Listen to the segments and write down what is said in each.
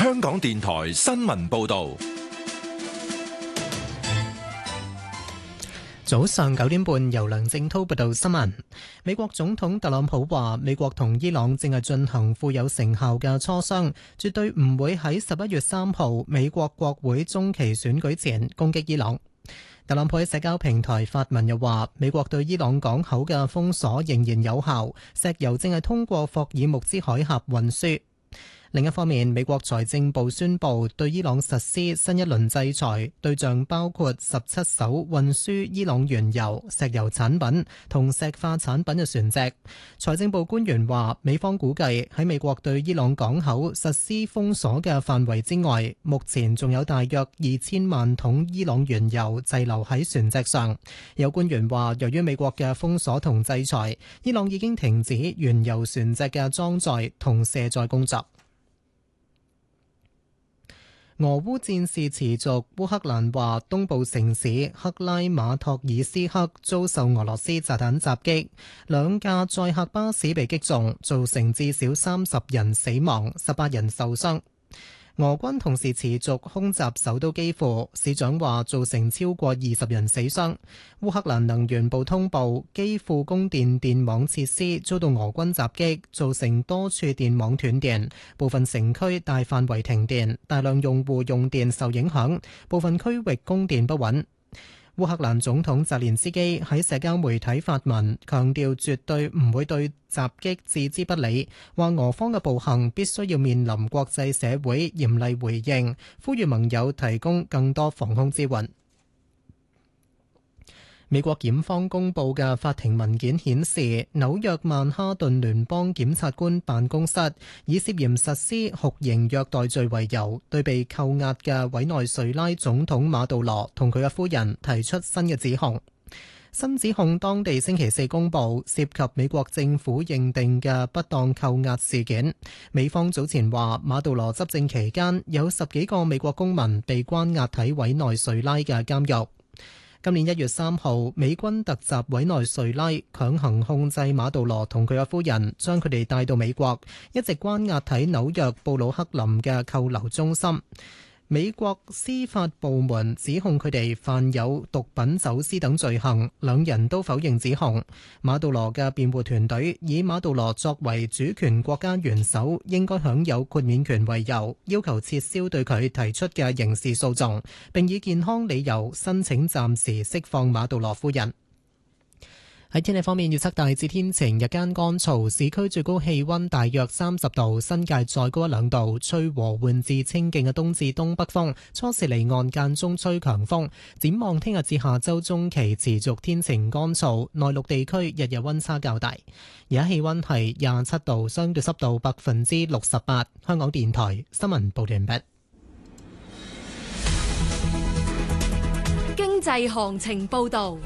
香港電台新聞報道。 早上9點半，由梁正濤報道新聞。美國總統特朗普話，美國同伊朗正係進行富有成效嘅磋商，絕對唔會喺11月3號美國國會中期選舉前攻擊伊朗。特朗普喺社交平台發文又話，美國對伊朗港口嘅封鎖仍然有效，石油正係通過霍爾木茲海峽運輸。另一方面，美國財政部宣布對伊朗實施新一輪制裁，對象包括17艘運輸伊朗原油、石油產品同石化產品嘅船隻。財政部官員話，美方估計喺美國對伊朗港口實施封鎖嘅範圍之外，目前仲有大約2000萬桶伊朗原油滯留喺船隻上。有官員話，由於美國嘅封鎖同制裁，伊朗已經停止原油船隻嘅裝載同卸載工作。俄烏戰事持續，烏克蘭話東部城市克拉馬托爾斯克遭受俄羅斯炸彈襲擊，2架載客巴士被擊中，造成至少30人死亡，18人受傷。俄軍同時持續空襲首都基輔，市長話造成超過20人死傷。烏克蘭能源部通報，基輔供電電網設施遭到俄軍襲擊，造成多處電網斷電，部分城區大範圍停電，大量用戶用電受影響，部分區域供電不穩。烏克蘭總統澤連斯基喺社交媒體發文，強調絕對唔會對襲擊置之不理，話俄方嘅暴行必須要面臨國際社會嚴厲回應，呼籲盟友提供更多防空支援。美國檢方公佈嘅法庭文件顯示，紐約曼哈頓聯邦檢察官辦公室以涉嫌實施酷刑虐待罪為由，對被扣押嘅委內瑞拉總統馬杜羅同佢嘅夫人提出新嘅指控。新指控當地星期4公佈，涉及美國政府認定嘅不當扣押事件。美方早前話，馬杜羅執政期間有10幾個美國公民被關押喺委內瑞拉嘅監獄。今年1月3號，美軍突襲委內瑞拉，強行控制馬杜羅同佢嘅夫人，將佢哋帶到美國，一直關押喺紐約布魯克林嘅扣留中心。美國司法部門指控佢哋犯有毒品走私等罪行，兩人都否認指控。馬杜羅嘅辯護團隊以馬杜羅作為主權國家元首應該享有豁免權為由，要求撤銷對佢提出嘅刑事訴訟，並以健康理由申請暫時釋放馬杜羅夫人。喺天氣方面，預測大致天晴，日間乾燥，市區最高氣溫大約30度，新界再高1-2度，吹和緩至清勁嘅東至東北風，初時離岸間中吹強風。展望聽日至下周中期持續天晴乾燥，內陸地區日日溫差較大。而家氣溫係27度，相對濕度68%。香港電台新聞報道完畢。 經濟行情報道。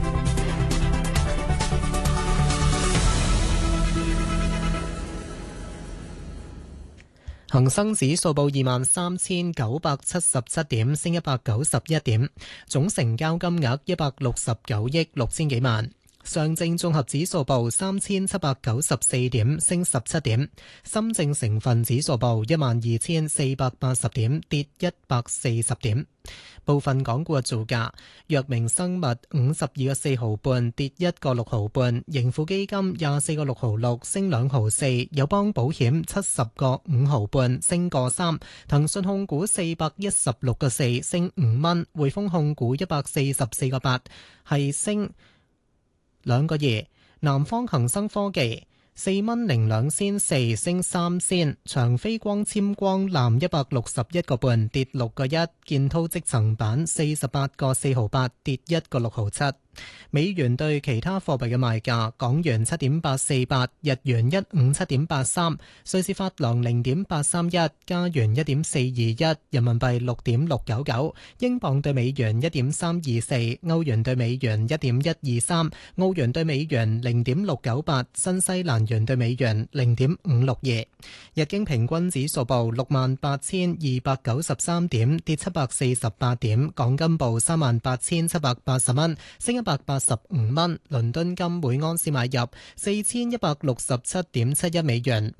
恒生指數報23,977點，升191點，總成交金額169億6千幾萬。上證綜合指數報3794點，升17點。深證成分指數報12480點，跌140點。部分港股嘅造價：藥明生物52個4毫半，跌1個6毫半；盈富基金24個6毫6，升2毫4；友邦保險70個5毫半，升個3；騰訊控股416個4，升5蚊；匯豐控股144個8，係升2個2；南方恒生科技4蚊02仙4，升3仙；長飛光纖光纜161個半，跌6個1；建滔積層板48個4毫8，跌1個6毫7。美元對其他貨幣嘅賣價：港元7.848，日元157.83，瑞士法郎0.831，加元1.421，人民幣6.699，英鎊對美元1.324，歐元對美元1.123，澳元對美元0.698，新西蘭元對美元0.562。日經平均指數報68,293點，跌748點。港金報38,780蚊，升185蚊。倫敦金每盎司買入4167.71美元。